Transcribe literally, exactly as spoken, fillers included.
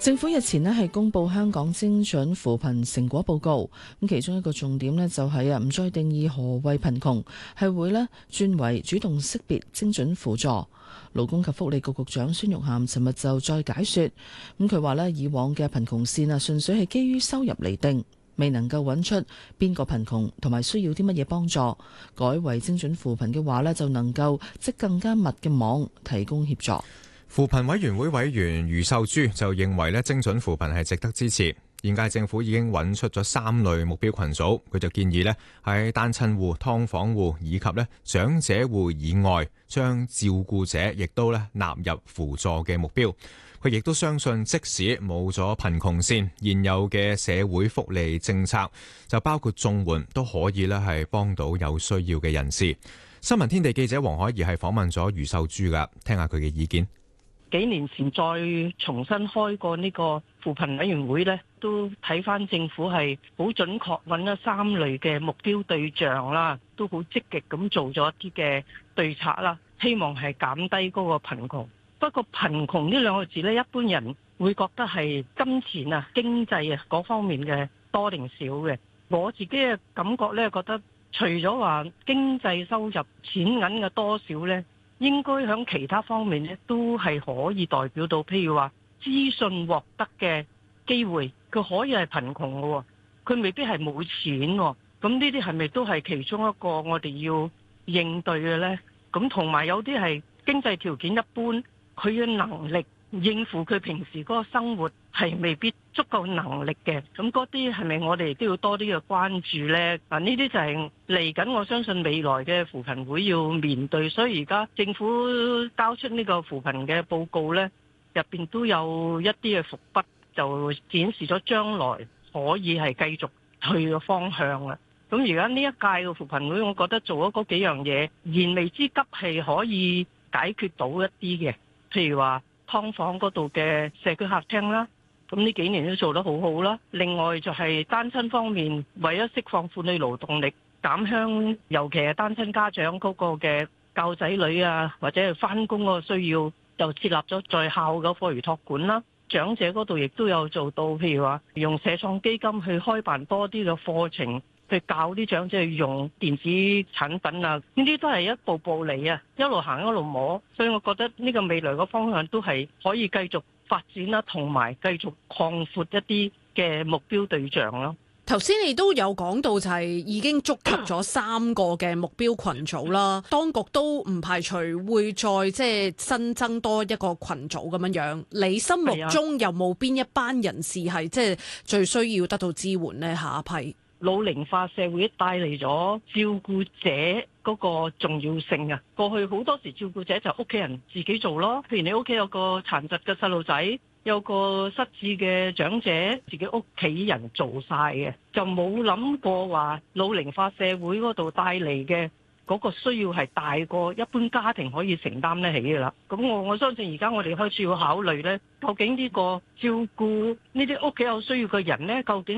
政府日前咧係公布香港精準扶貧成果報告，咁其中一個重點咧就係啊唔再定義何謂貧窮，係會咧轉為主動識別精準輔助。勞工及福利局局長孫玉菡尋日就再解說，咁佢話咧以往嘅貧窮線啊純粹係基於收入嚟定，未能夠揾出邊個貧窮同埋需要啲乜嘢幫助，改為精準扶貧嘅話咧就能夠織更加密嘅網提供協助。 扶貧委員會委員余秀珠就認為咧，精準扶貧係值得支持。現屆政府已經揾出咗三類目標群組，佢就建議咧喺單親戶、劏房戶以及咧長者戶以外，將照顧者亦都咧納入輔助嘅目標。佢亦都相信，即使冇咗貧窮線，現有嘅社會福利政策就包括綜援都可以咧係幫到有需要嘅人士。新聞天地記者黃海怡係訪問咗余秀珠噶，聽下佢嘅意見。 幾年前再重新開過呢個扶貧委員會呢，都睇翻政府係好準確揾咗三類嘅目標對象啦，都好積極咁做咗一啲嘅對策啦，希望係減低嗰個貧窮。不過貧窮呢兩個字呢，一般人會覺得係金錢啊、經濟啊嗰方面嘅多定少嘅。我自己嘅感覺呢，覺得除咗話經濟收入錢銀嘅多少呢，應該喺其他方面咧，都係可以代表到，譬如話資訊獲得嘅機會，佢可以係貧窮嘅，佢未必係冇錢。咁呢啲係咪都係其中一個我哋要應對嘅呢？咁同埋有啲係經濟條件一般，佢嘅能力應付佢平時嗰個生活係未必足夠能力嘅，咁嗰啲係咪我哋都要多啲嘅關注呢？嗱，呢啲就係嚟緊，我相信未來嘅扶貧會要面對，所以而家政府交出呢個扶貧嘅報告呢，入邊都有一啲嘅伏筆，就展示咗將來可以係繼續去嘅方向啦。咁而家呢一屆嘅扶貧會，我覺得做咗嗰幾樣嘢，燃眉之急係可以解決到一啲嘅，譬如話劏房嗰度嘅社區客廳啦。咁呢幾年都做得好好啦。另外就係單親方面，為咗釋放婦女勞動力，減輕尤其係單親家長嗰個嘅教仔女啊，或者係翻工嗰個需要，就設立咗在校嘅課餘託管啦。長者嗰度亦都有做到，譬如話用社創基金去開辦多啲嘅課程，去教啲長者去用電子產品啊。呢啲都係一步步嚟啊，一路行一路摸。所以我覺得呢個未來嘅方向都係可以繼續發展啦，同埋繼續擴闊一啲嘅目標對象咯。 頭先你都有講到就係已經觸及咗三個嘅目標群組啦，當局都唔排除會再即係新增多一個群組咁樣樣。你心目中有冇邊一班人士係即係最需要得到支援呢？下一批老齡化社會帶嚟咗照顧者嗰個重要性啊！過去好多時照顧者就屋企人自己做咯，譬如你屋企有個殘疾嘅細路仔，有個失智嘅長者，自己屋企人做晒嘅，就冇諗過話老齡化社會嗰度帶嚟嘅嗰個需要係大過一般家庭可以承擔得起嘅啦。咁我我相信而家我哋開始要考慮呢，究竟呢個照顧呢啲屋企有需要嘅人呢，究竟